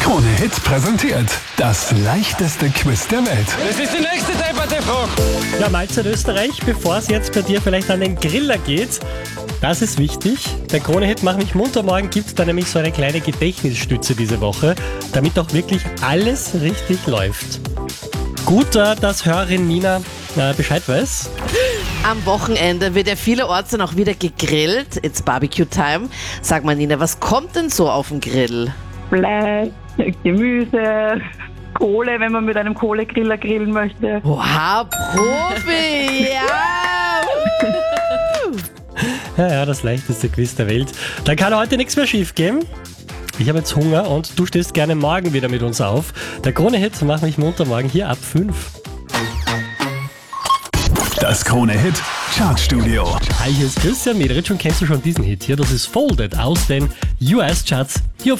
Krone-Hit präsentiert das leichteste Quiz der Welt. Das ist die nächste Debatte-Frage. Ja, Mahlzeit Österreich, bevor es jetzt bei dir vielleicht an den Griller geht, das ist wichtig. Der Krone-Hit Mach mich munter morgen gibt es da nämlich so eine kleine Gedächtnisstütze diese Woche, damit auch wirklich alles richtig läuft. Gut, dass Hörerin Nina Bescheid weiß. Am Wochenende wird ja vielerorts dann auch wieder gegrillt. It's Barbecue-Time. Sag mal, Nina, was kommt denn so auf den Grill? Fleisch, Gemüse, Kohle, wenn man mit einem Kohlegriller grillen möchte. Wow, Profi! Ja! Ja, das leichteste Quiz der Welt. Da kann heute nichts mehr schief gehen. Ich habe jetzt Hunger und du stehst gerne morgen wieder mit uns auf. Der Krone-Hit Mach mich munter morgen hier ab 5. Das Krone-Hit Chartstudio. Hi, hier ist Christian Mederitsch und kennst du schon diesen Hit hier? Das ist Folded aus den US-Charts hier auf